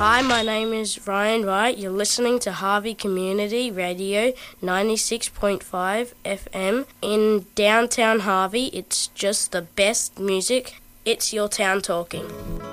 Hi, my name is Ryan Wright. You're listening to Harvey Community Radio 96.5 FM. In downtown Harvey, it's just the best music. It's your town talking.